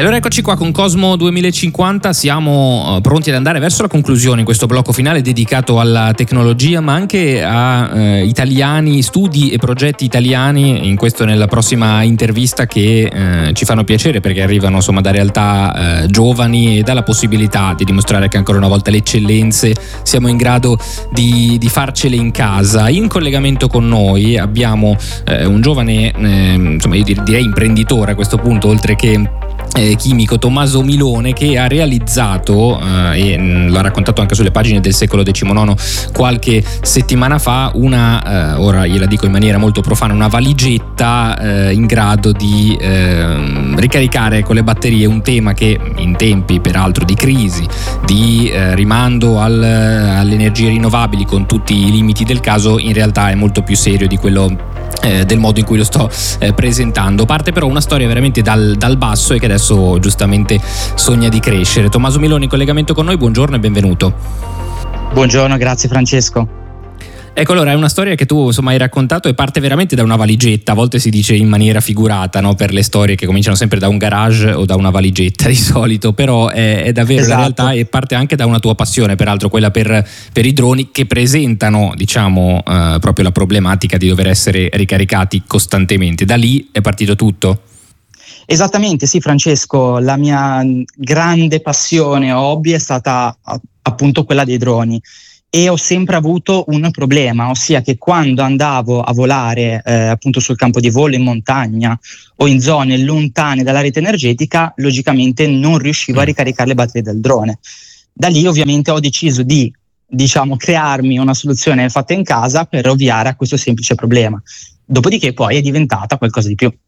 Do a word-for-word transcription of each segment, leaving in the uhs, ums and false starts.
allora eccoci qua con Cosmo duemilacinquanta, siamo uh, pronti ad andare verso la conclusione in questo blocco finale dedicato alla tecnologia, ma anche a uh, italiani, studi e progetti italiani, in questo nella prossima intervista, che uh, ci fanno piacere perché arrivano insomma da realtà uh, giovani e dalla possibilità di dimostrare che ancora una volta le eccellenze siamo in grado di, di farcele in casa. In collegamento con noi abbiamo uh, un giovane, uh, insomma io direi imprenditore a questo punto, oltre che Eh, chimico, Tommaso Milone, che ha realizzato eh, e mh, l'ha raccontato anche sulle pagine del Secolo diciannove qualche settimana fa, una, eh, ora gliela dico in maniera molto profana, una valigetta eh, in grado di eh, ricaricare con le batterie, un tema che in tempi peraltro di crisi, di eh, rimando al, alle energie rinnovabili con tutti i limiti del caso, in realtà è molto più serio di quello Eh, del modo in cui lo sto eh, presentando. Parte però una storia veramente dal, dal basso e che adesso giustamente sogna di crescere. Tommaso Milone in collegamento con noi, buongiorno e benvenuto. Buongiorno, grazie Francesco. Ecco, allora è una storia che tu insomma hai raccontato e parte veramente da una valigetta. A volte si dice in maniera figurata, no? Per le storie che cominciano sempre da un garage o da una valigetta di solito, però è, è davvero esatto. La realtà, e parte anche da una tua passione, peraltro quella per, per i droni, che presentano diciamo eh, proprio la problematica di dover essere ricaricati costantemente. Da lì è partito tutto? Esattamente, sì Francesco, la mia grande passione o hobby è stata appunto quella dei droni. E ho sempre avuto un problema, ossia che quando andavo a volare eh, appunto sul campo di volo, in montagna o in zone lontane dalla rete energetica, logicamente non riuscivo a ricaricare le batterie del drone. Da lì ovviamente ho deciso di, diciamo, crearmi una soluzione fatta in casa per ovviare a questo semplice problema. Dopodiché poi è diventata qualcosa di più.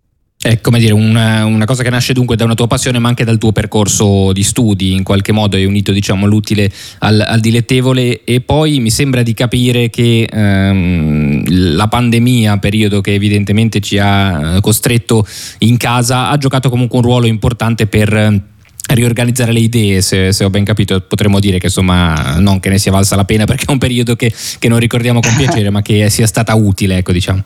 È come dire una, una cosa che nasce dunque da una tua passione, ma anche dal tuo percorso di studi. In qualche modo hai unito diciamo l'utile al, al dilettevole, e poi mi sembra di capire che ehm, la pandemia, periodo che evidentemente ci ha costretto in casa, ha giocato comunque un ruolo importante per riorganizzare le idee, se, se ho ben capito. Potremmo dire che insomma non che ne sia valsa la pena, perché è un periodo che, che non ricordiamo con piacere, ma che sia stata utile, ecco, diciamo.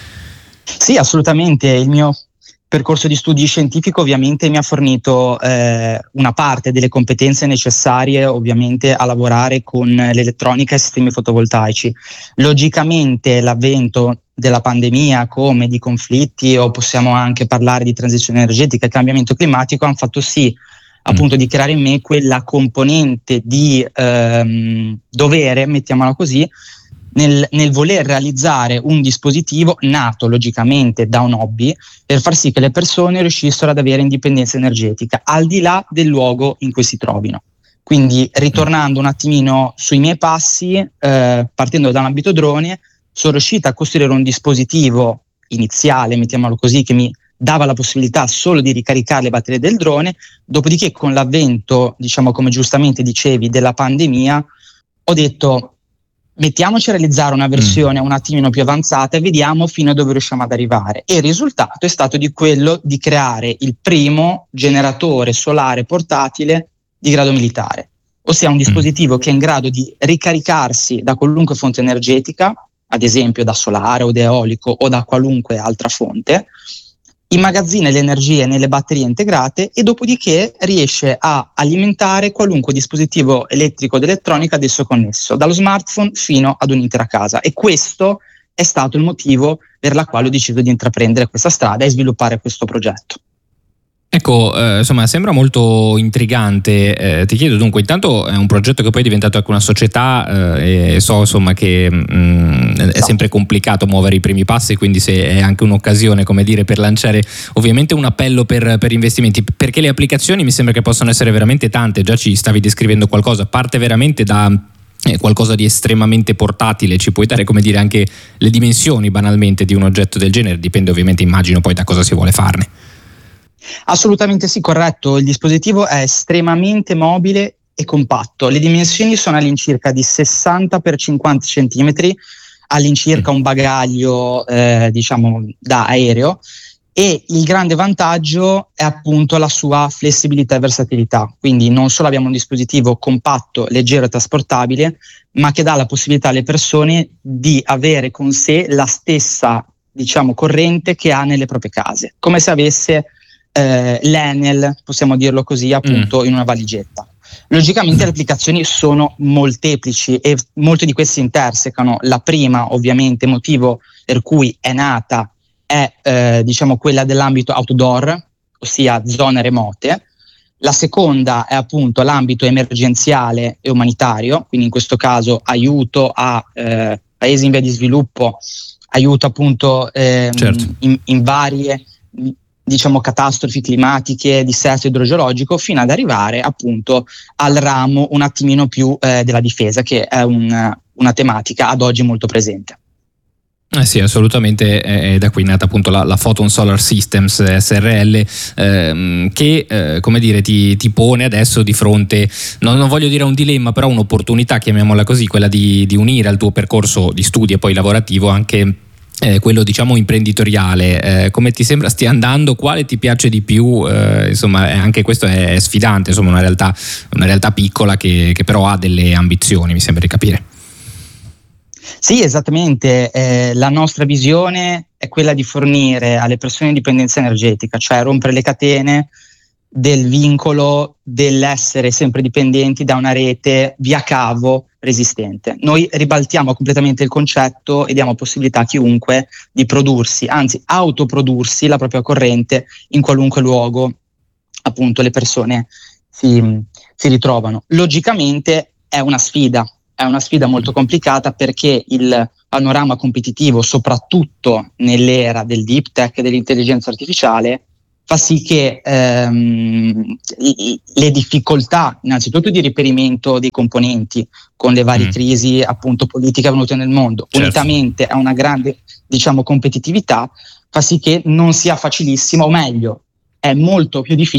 Sì, assolutamente. Il mio percorso di studi scientifico ovviamente mi ha fornito eh, una parte delle competenze necessarie ovviamente a lavorare con l'elettronica e sistemi fotovoltaici. Logicamente l'avvento della pandemia, come di conflitti, o possiamo anche parlare di transizione energetica e cambiamento climatico, hanno fatto sì appunto di creare in me quella componente di ehm, dovere, mettiamola così, Nel, nel voler realizzare un dispositivo nato logicamente da un hobby per far sì che le persone riuscissero ad avere indipendenza energetica al di là del luogo in cui si trovino. Quindi, ritornando un attimino sui miei passi, eh, partendo da un ambito drone, sono riuscita a costruire un dispositivo iniziale, mettiamolo così, che mi dava la possibilità solo di ricaricare le batterie del drone. Dopodiché, con l'avvento, diciamo, come giustamente dicevi, della pandemia, ho detto: mettiamoci a realizzare una versione mm. un attimino più avanzata e vediamo fino a dove riusciamo ad arrivare. E il risultato è stato di quello di creare il primo generatore solare portatile di grado militare, ossia un dispositivo mm. che è in grado di ricaricarsi da qualunque fonte energetica, ad esempio da solare o da eolico o da qualunque altra fonte, immagazzina le energie nelle batterie integrate e dopodiché riesce a alimentare qualunque dispositivo elettrico ed elettronica ad esso connesso, dallo smartphone fino ad un'intera casa. E questo è stato il motivo per la quale ho deciso di intraprendere questa strada e sviluppare questo progetto. Ecco, eh, insomma, sembra molto intrigante. Eh, ti chiedo dunque, intanto è un progetto che poi è diventato anche una società, eh, e so insomma che mh, è sempre complicato muovere i primi passi, quindi se è anche un'occasione, come dire, per lanciare ovviamente un appello per, per investimenti, perché le applicazioni mi sembra che possano essere veramente tante. Già ci stavi descrivendo qualcosa, parte veramente da eh, qualcosa di estremamente portatile. Ci puoi dare, come dire, anche le dimensioni banalmente di un oggetto del genere? Dipende ovviamente, immagino, poi da cosa si vuole farne. Assolutamente sì, corretto. Il dispositivo è estremamente mobile e compatto. Le dimensioni sono all'incirca di sessanta per cinquanta centimetri, all'incirca un bagaglio eh, diciamo da aereo, e il grande vantaggio è appunto la sua flessibilità e versatilità. Quindi non solo abbiamo un dispositivo compatto, leggero e trasportabile, ma che dà la possibilità alle persone di avere con sé la stessa, diciamo, corrente che ha nelle proprie case, come se avesse eh, l'Enel, possiamo dirlo così, appunto mm. in una valigetta. Logicamente le applicazioni sono molteplici e molte di queste intersecano. La prima, ovviamente, motivo per cui è nata è eh, diciamo quella dell'ambito outdoor, ossia zone remote. La seconda è appunto l'ambito emergenziale e umanitario, quindi in questo caso aiuto a eh, paesi in via di sviluppo, aiuto appunto ehm, certo. in, in varie diciamo catastrofi climatiche, dissesto idrogeologico, fino ad arrivare appunto al ramo un attimino più eh, della difesa, che è un, una tematica ad oggi molto presente. Eh sì, assolutamente, è da qui nata appunto la, la Photon Solar Systems S R L, ehm, che eh, come dire ti, ti pone adesso di fronte, non, non voglio dire un dilemma, però un'opportunità, chiamiamola così, quella di, di unire al tuo percorso di studio e poi lavorativo anche Eh, quello diciamo imprenditoriale. Eh, come ti sembra stia andando? Quale ti piace di più? Eh, insomma, anche questo è sfidante, insomma, una realtà, una realtà piccola che, che però ha delle ambizioni, mi sembra di capire. Sì, esattamente. Eh, la nostra visione è quella di fornire alle persone indipendenza energetica, cioè rompere le catene del vincolo dell'essere sempre dipendenti da una rete via cavo resistente. Noi ribaltiamo completamente il concetto e diamo possibilità a chiunque di prodursi, anzi autoprodursi la propria corrente in qualunque luogo appunto le persone si, si ritrovano. Logicamente è una sfida, è una sfida molto complicata, perché il panorama competitivo, soprattutto nell'era del deep tech e dell'intelligenza artificiale, fa sì che ehm, le difficoltà innanzitutto di reperimento dei componenti con le varie mm. crisi appunto politiche avvenute nel mondo, certo. unitamente a una grande diciamo competitività, fa sì che non sia facilissimo, o meglio è molto più difficile